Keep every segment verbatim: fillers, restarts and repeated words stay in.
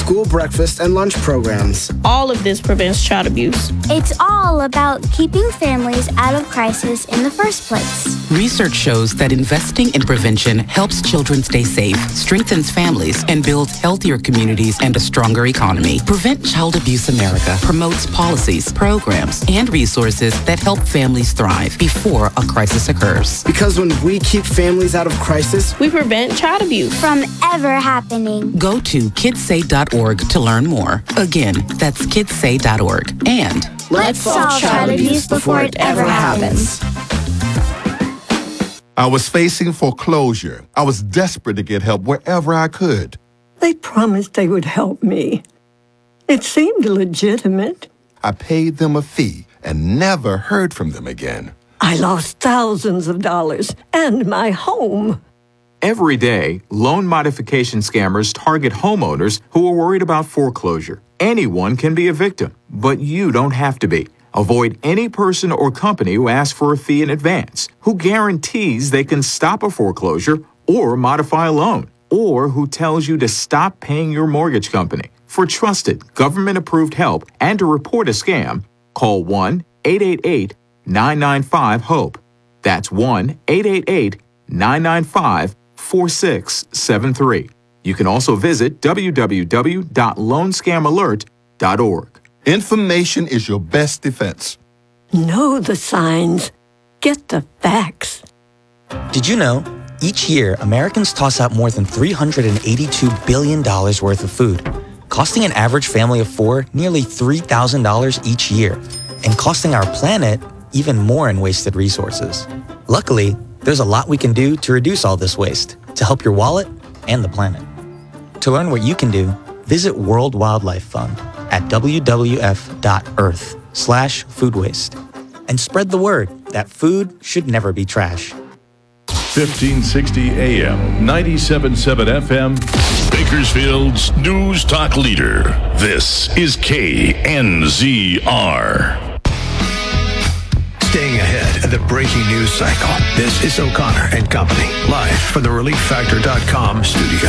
school breakfast and lunch programs. All of this prevents child abuse. It's all about keeping families out of crisis in the first place. Research shows that investing in prevention helps children stay safe, strengthens families, and builds healthier communities and a stronger economy. Prevent Child Abuse America promotes policies, programs, and resources that help families thrive before a crisis occurs. Because when we keep families out of crisis, we prevent child abuse from ever happening. Go to kids say dot org to learn more. Again, that's kids say dot org. And let's solve child abuse before it ever happens. I was facing foreclosure. I was desperate to get help wherever I could. They promised they would help me. It seemed legitimate. I paid them a fee and never heard from them again. I lost thousands of dollars and my home. Every day, loan modification scammers target homeowners who are worried about foreclosure. Anyone can be a victim, but you don't have to be. Avoid any person or company who asks for a fee in advance, who guarantees they can stop a foreclosure or modify a loan, or who tells you to stop paying your mortgage company. For trusted, government-approved help and to report a scam, call one eight eight eight nine nine five HOPE. That's one eight eight eight nine nine five four six seven three. You can also visit w w w dot loan scam alert dot org. Information is your best defense. Know the signs. Get the facts. Did you know, each year, Americans toss out more than three hundred eighty-two billion dollars worth of food, costing an average family of four nearly three thousand dollars each year, and costing our planet even more in wasted resources. Luckily, there's a lot we can do to reduce all this waste, to help your wallet and the planet. To learn what you can do, visit World Wildlife Fund at w w f dot earth slash food waste. And spread the word that food should never be trash. fifteen sixty A M, ninety-seven point seven F M, Bakersfield's News Talk leader. This is K N Z R. Staying ahead of the breaking news cycle. This is O'Connor and Company, live from the relief factor dot com studio.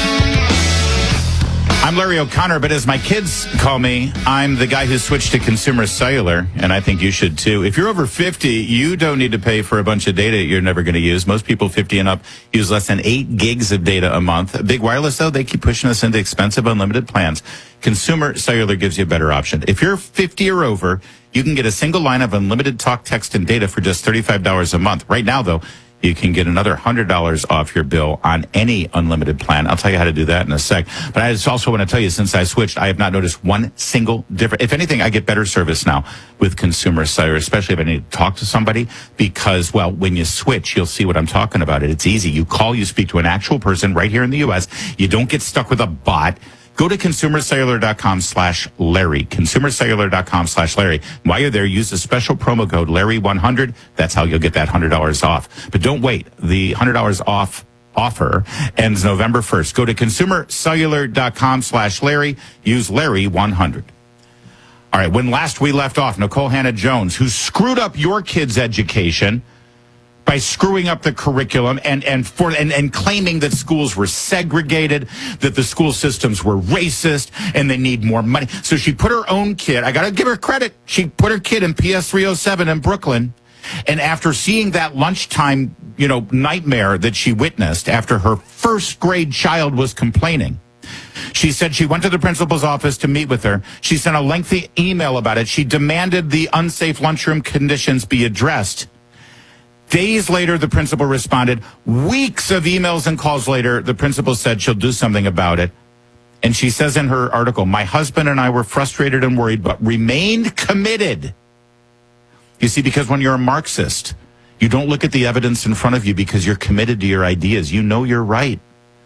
I'm Larry O'Connor, but as my kids call me, I'm the guy who switched to Consumer Cellular, and I think you should too. If you're over fifty, you don't need to pay for a bunch of data you're never going to use. Most people fifty and up use less than eight gigs of data a month. Big Wireless, though, they keep pushing us into expensive unlimited plans. Consumer Cellular gives you a better option. If you're fifty or over, you can get a single line of unlimited talk, text, and data for just thirty-five dollars a month. Right now, though, you can get another one hundred dollars off your bill on any unlimited plan. I'll tell you how to do that in a sec. But I just also want to tell you, since I switched, I have not noticed one single difference. If anything, I get better service now with Consumer Cellular, especially if I need to talk to somebody, because, well, when you switch, you'll see what I'm talking about. It's easy. You call, you speak to an actual person right here in the U S. You don't get stuck with a bot. Go to consumer cellular dot com slash Larry. consumer cellular dot com slash Larry. While you're there, use the special promo code Larry one hundred. That's how you'll get that one hundred dollars off. But don't wait. The one hundred dollars off offer ends November first. Go to consumer cellular dot com slash Larry. Use Larry one hundred. All right, when last we left off, Nicole Hannah-Jones, who screwed up your kids' education by screwing up the curriculum and and for and, and claiming that schools were segregated, that the school systems were racist, and they need more money. So she put her own kid, I got to give her credit, she put her kid in P S three oh seven in Brooklyn, and after seeing that lunchtime, you know, nightmare that she witnessed after her first grade child was complaining, she said she went to the principal's office to meet with her. She sent a lengthy email about it. She demanded the unsafe lunchroom conditions be addressed. Days later, the principal responded. Weeks of emails and calls later, the principal said she'll do something about it. And she says in her article, my husband and I were frustrated and worried, but remained committed. You see, because when you're a Marxist, you don't look at the evidence in front of you because you're committed to your ideas. You know you're right.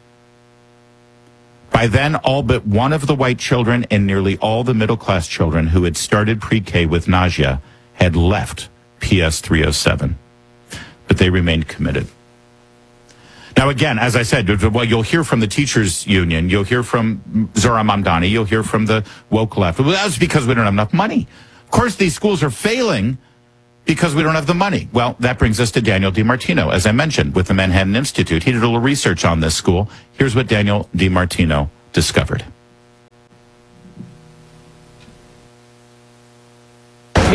By then, all but one of the white children and nearly all the middle-class children who had started pre-K with nausea had left P S three oh seven. But they remained committed. Now, again, as I said, well, you'll hear from the teachers union, you'll hear from Zohran Mamdani, you'll hear from the woke left. Well, that's because we don't have enough money. Of course, these schools are failing because we don't have the money. Well, that brings us to Daniel DiMartino, as I mentioned, with the Manhattan Institute. He did a little research on this school. Here's what Daniel DiMartino discovered.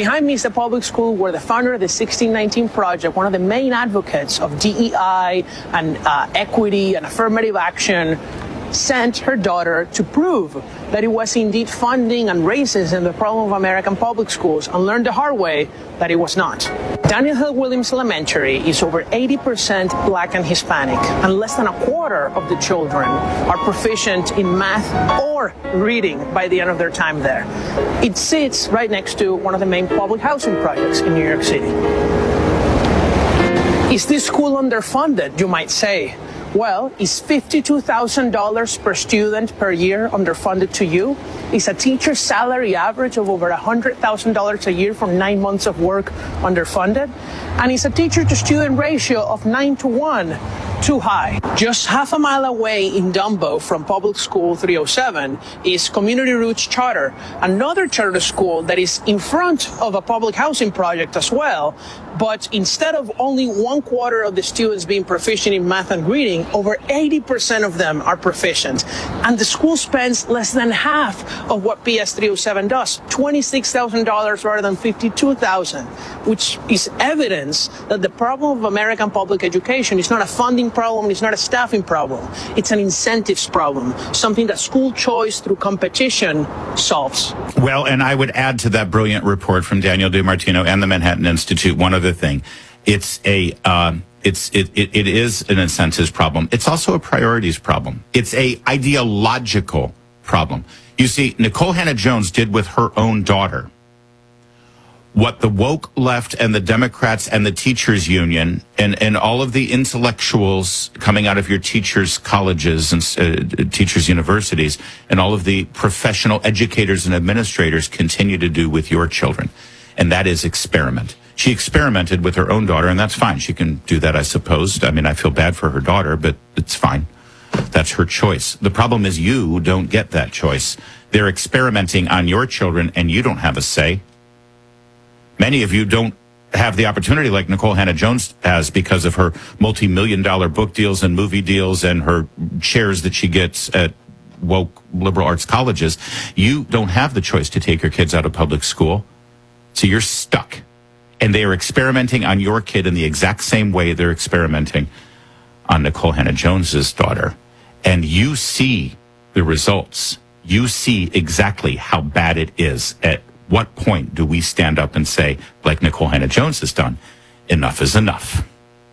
Behind me is the public school where the founder of the sixteen nineteen Project, one of the main advocates of D E I and uh, equity and affirmative action, sent her daughter to prove that it was indeed funding and racism the problem of American public schools, and learned the hard way that it was not. Daniel Hill Williams Elementary is over eighty percent Black and Hispanic, and less than a quarter of the children are proficient in math or reading by the end of their time there. It sits right next to one of the main public housing projects in New York City. Is this school underfunded, you might say? Well, is fifty-two thousand dollars per student per year underfunded to you? Is a teacher's salary average of over one hundred thousand dollars a year for nine months of work underfunded? And is a teacher-to-student ratio of nine to one too high? Just half a mile away in Dumbo from Public School three oh seven is Community Roots Charter, another charter school that is in front of a public housing project as well. But instead of only one quarter of the students being proficient in math and reading, over eighty percent of them are proficient. And the school spends less than half of what P S three oh seven does, twenty-six thousand dollars rather than fifty-two thousand dollars, which is evidence that the problem of American public education is not a funding problem, it's not a staffing problem, it's an incentives problem, something that school choice through competition solves. Well, and I would add to that brilliant report from Daniel DiMartino and the Manhattan Institute one other thing. It's a uh, it's it, it it is an incentives problem. It's also a priorities problem. It's a ideological problem. You see, Nicole Hannah-Jones did with her own daughter what the woke left and the Democrats and the teachers union and, and all of the intellectuals coming out of your teachers' colleges and uh, teachers' universities and all of the professional educators and administrators continue to do with your children. And that is experiment. She experimented with her own daughter, and that's fine. She can do that, I suppose. I mean, I feel bad for her daughter, but it's fine. That's her choice. The problem is you don't get that choice. They're experimenting on your children, and you don't have a say. Many of you don't have the opportunity like Nicole Hannah-Jones has because of her multi-million dollar book deals and movie deals and her shares that she gets at woke liberal arts colleges. You don't have the choice to take your kids out of public school, so you're stuck. And they are experimenting on your kid in the exact same way they're experimenting on Nicole Hannah-Jones's daughter. And you see the results. You see exactly how bad it is. At what point do we stand up and say, like Nicole Hannah-Jones has done, enough is enough?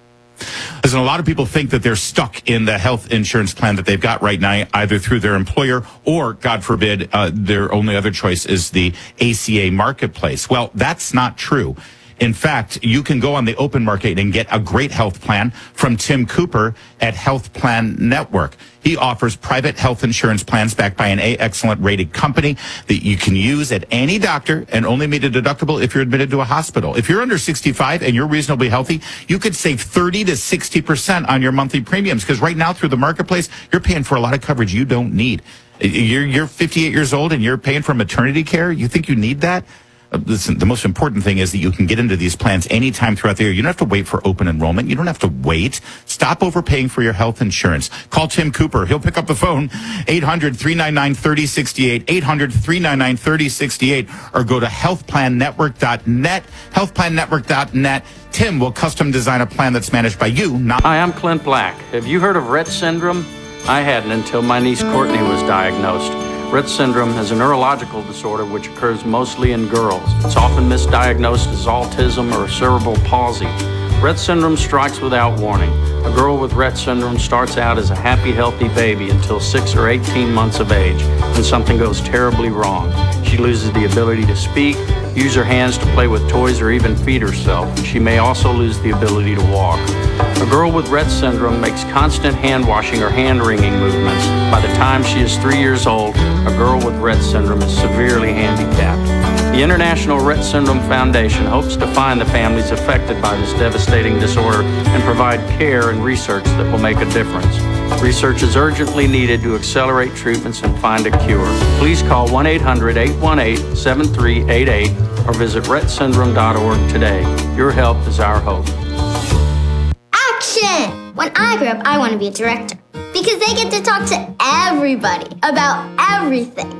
Listen, a lot of people think that they're stuck in the health insurance plan that they've got right now, either through their employer or, God forbid, uh, their only other choice is the A C A marketplace. Well, that's not true. In fact, you can go on the open market and get a great health plan from Tim Cooper at Health Plan Network. He offers private health insurance plans backed by an A excellent rated company that you can use at any doctor and only meet a deductible if you're admitted to a hospital. If you're under sixty-five and you're reasonably healthy, you could save thirty to sixty percent on your monthly premiums, because right now through the marketplace, you're paying for a lot of coverage you don't need. You're, you're fifty-eight years old and you're paying for maternity care. You think you need that? Listen, the most important thing is that you can get into these plans anytime throughout the year. You don't have to wait for open enrollment. You don't have to wait. Stop overpaying for your health insurance. Call Tim Cooper. He'll pick up the phone, eight hundred, three nine nine, three oh six eight, eight hundred, three nine nine, three oh six eight, or go to health plan network dot net, health plan network dot net. Tim will custom design a plan that's managed by you, not... Hi, I'm Clint Black. Have you heard of Rett syndrome? I hadn't until my niece Courtney was diagnosed. Rett syndrome is a neurological disorder which occurs mostly in girls. It's often misdiagnosed as autism or cerebral palsy. Rett syndrome strikes without warning. A girl with Rett syndrome starts out as a happy, healthy baby until six or eighteen months of age, when something goes terribly wrong. She loses the ability to speak, use her hands to play with toys, or even feed herself. And she may also lose the ability to walk. A girl with Rett syndrome makes constant hand washing or hand wringing movements. By the time she is three years old, a girl with Rett syndrome is severely handicapped. The International Rett Syndrome Foundation hopes to find the families affected by this devastating disorder and provide care and research that will make a difference. Research is urgently needed to accelerate treatments and find a cure. Please call one eight hundred, eight one eight, seven three eight eight or visit rett syndrome dot org today. Your help is our hope. Action! When I grow up, I want to be a director because they get to talk to everybody about everything.